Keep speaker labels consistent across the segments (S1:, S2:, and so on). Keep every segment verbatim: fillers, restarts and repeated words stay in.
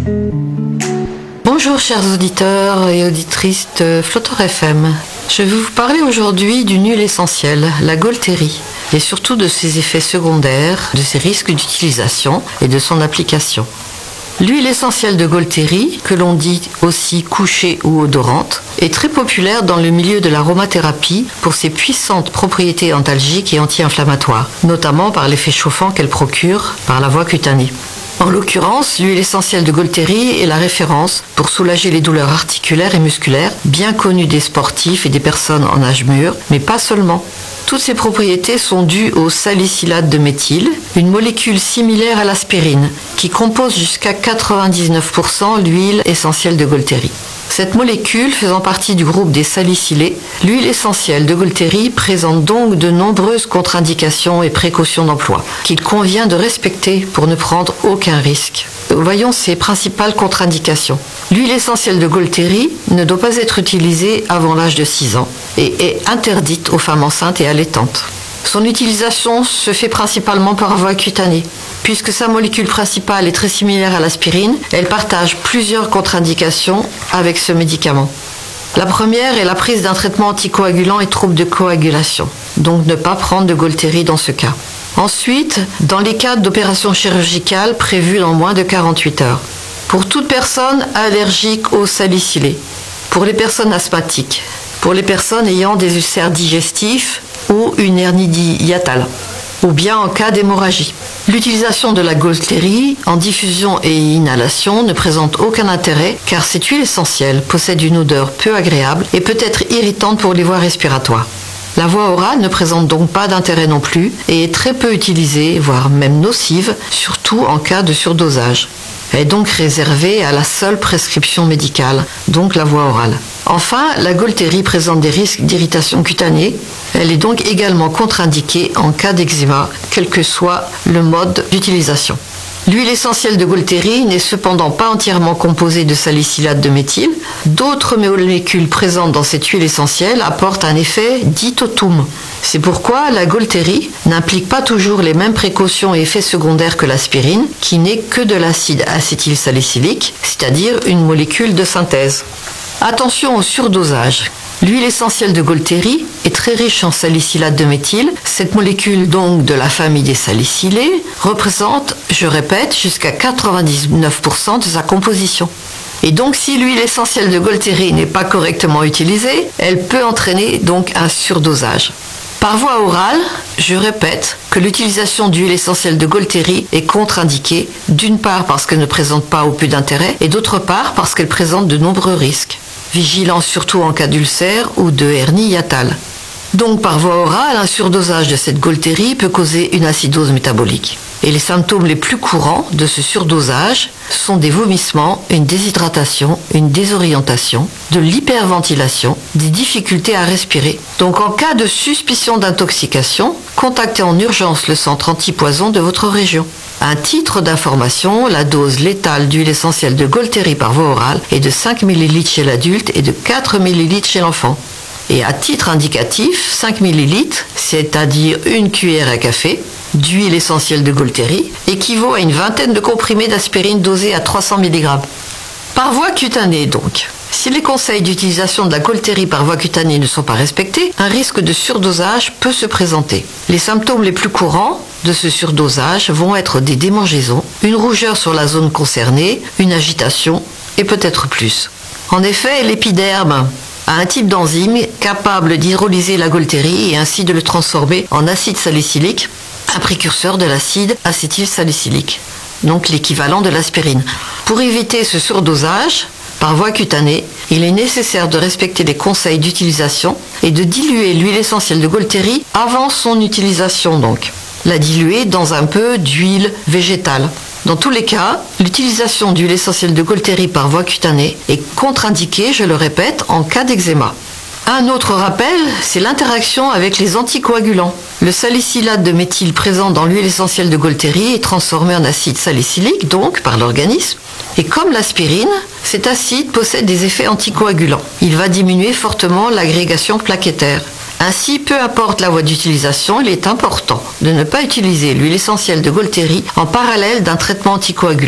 S1: Bonjour chers auditeurs et auditrices de Flotteur F M. Je vais vous parler aujourd'hui d'une huile essentielle, la Gaultérie, et surtout de ses effets secondaires, de ses risques d'utilisation et de son application. L'huile essentielle de Gaultérie, que l'on dit aussi couchée ou odorante, est très populaire dans le milieu de l'aromathérapie pour ses puissantes propriétés antalgiques et anti-inflammatoires, notamment par l'effet chauffant qu'elle procure par la voie cutanée. En l'occurrence, l'huile essentielle de Gaultérie est la référence pour soulager les douleurs articulaires et musculaires, bien connues des sportifs et des personnes en âge mûr, mais pas seulement. Toutes ces propriétés sont dues au salicylate de méthyle, une molécule similaire à l'aspirine, qui compose jusqu'à quatre-vingt-dix-neuf pour cent l'huile essentielle de Gaultérie. Cette molécule faisant partie du groupe des salicylés, l'huile essentielle de Gaultérie présente donc de nombreuses contre-indications et précautions d'emploi qu'il convient de respecter pour ne prendre aucun risque. Voyons ses principales contre-indications. L'huile essentielle de Gaultérie ne doit pas être utilisée avant l'âge de six ans et est interdite aux femmes enceintes et allaitantes. Son utilisation se fait principalement par voie cutanée. Puisque sa molécule principale est très similaire à l'aspirine, elle partage plusieurs contre-indications avec ce médicament. La première est la prise d'un traitement anticoagulant et troubles de coagulation, donc ne pas prendre de Gaultérie dans ce cas. Ensuite, dans les cas d'opérations chirurgicales prévues dans moins de quarante-huit heures. Pour toute personne allergique aux salicylés, pour les personnes asthmatiques, pour les personnes ayant des ulcères digestifs ou une hernie hiatale, ou bien en cas d'hémorragie. L'utilisation de la Gaultérie en diffusion et inhalation ne présente aucun intérêt car cette huile essentielle possède une odeur peu agréable et peut être irritante pour les voies respiratoires. La voie orale ne présente donc pas d'intérêt non plus et est très peu utilisée, voire même nocive, surtout en cas de surdosage. Elle est donc réservée à la seule prescription médicale, donc la voie orale. Enfin, la Gaultérie présente des risques d'irritation cutanée. Elle est donc également contre-indiquée en cas d'eczéma, quel que soit le mode d'utilisation. L'huile essentielle de Gaultérie n'est cependant pas entièrement composée de salicylate de méthyle. D'autres molécules présentes dans cette huile essentielle apportent un effet dit totum. C'est pourquoi la Gaultérie n'implique pas toujours les mêmes précautions et effets secondaires que l'aspirine, qui n'est que de l'acide acétylsalicylique, c'est-à-dire une molécule de synthèse. Attention au surdosage. L'huile essentielle de Gaultérie est très riche en salicylate de méthyle. Cette molécule, donc de la famille des salicylés, représente, je répète, jusqu'à quatre-vingt-dix-neuf pour cent de sa composition. Et donc, si l'huile essentielle de Gaultérie n'est pas correctement utilisée, elle peut entraîner donc un surdosage. Par voie orale, je répète que l'utilisation d'huile essentielle de Gaultérie est contre-indiquée, d'une part parce qu'elle ne présente pas ou peu d'intérêt, et d'autre part parce qu'elle présente de nombreux risques. Vigilant surtout en cas d'ulcère ou de hernie hiatale. Donc par voie orale, un surdosage de cette Gaultérie peut causer une acidose métabolique. Et les symptômes les plus courants de ce surdosage sont des vomissements, une déshydratation, une désorientation, de l'hyperventilation, des difficultés à respirer. Donc en cas de suspicion d'intoxication, contactez en urgence le centre antipoison de votre région. À titre d'information, la dose létale d'huile essentielle de Gaultérie par voie orale est de cinq millilitres chez l'adulte et de quatre millilitres chez l'enfant. Et à titre indicatif, cinq millilitres, c'est-à-dire une cuillère à café, d'huile essentielle de Gaultérie, équivaut à une vingtaine de comprimés d'aspirine dosés à trois cents milligrammes. Par voie cutanée donc. Si les conseils d'utilisation de la Gaultérie par voie cutanée ne sont pas respectés, un risque de surdosage peut se présenter. Les symptômes les plus courants de ce surdosage vont être des démangeaisons, une rougeur sur la zone concernée, une agitation et peut-être plus. En effet, l'épiderme a un type d'enzyme capable d'hydrolyser la Gaultérie et ainsi de le transformer en acide salicylique, un précurseur de l'acide acétylsalicylique, donc l'équivalent de l'aspirine. Pour éviter ce surdosage, par voie cutanée, il est nécessaire de respecter les conseils d'utilisation et de diluer l'huile essentielle de Gaultérie avant son utilisation donc. La diluer dans un peu d'huile végétale. Dans tous les cas, l'utilisation d'huile essentielle de Gaultérie par voie cutanée est contre-indiquée, je le répète, en cas d'eczéma. Un autre rappel, c'est l'interaction avec les anticoagulants. Le salicylate de méthyle présent dans l'huile essentielle de Gaultérie est transformé en acide salicylique, donc par l'organisme. Et comme l'aspirine, cet acide possède des effets anticoagulants. Il va diminuer fortement l'agrégation plaquettaire. Ainsi, peu importe la voie d'utilisation, il est important de ne pas utiliser l'huile essentielle de Gaultérie en parallèle d'un traitement anticoagulant.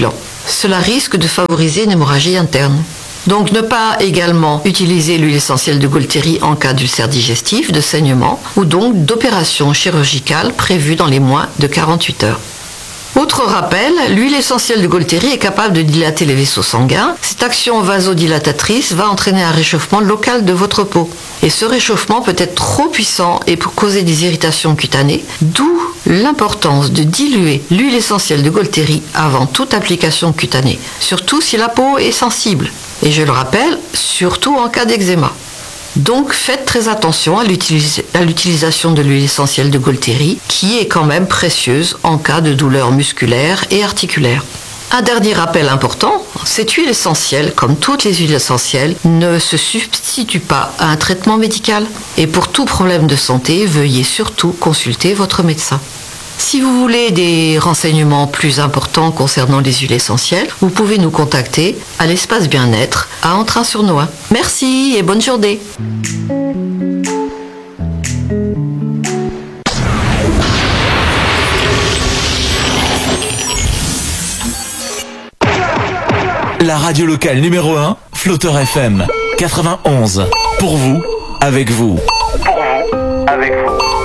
S1: Cela risque de favoriser une hémorragie interne. Donc ne pas également utiliser l'huile essentielle de Gualtéry en cas d'ulcère digestif, de saignement ou donc d'opération chirurgicale prévue dans les moins de quarante-huit heures. Autre rappel, l'huile essentielle de Gualtéry est capable de dilater les vaisseaux sanguins. Cette action vasodilatatrice va entraîner un réchauffement local de votre peau. Et ce réchauffement peut être trop puissant et peut causer des irritations cutanées, d'où l'importance de diluer l'huile essentielle de Gualtéry avant toute application cutanée, surtout si la peau est sensible. Et je le rappelle, surtout en cas d'eczéma. Donc faites très attention à l'utilis- à l'utilisation de l'huile essentielle de Gualtéry, qui est quand même précieuse en cas de douleurs musculaires et articulaires. Un dernier rappel important, cette huile essentielle, comme toutes les huiles essentielles, ne se substitue pas à un traitement médical. Et pour tout problème de santé, veuillez surtout consulter votre médecin. Si vous voulez des renseignements plus importants concernant les huiles essentielles, vous pouvez nous contacter à l'espace bien-être à Entrain-sur-Nohain. Merci et bonne journée.
S2: La radio locale numéro un, Flotteur F M quatre-vingt-onze. Pour vous, avec vous.
S3: Pour vous, avec vous.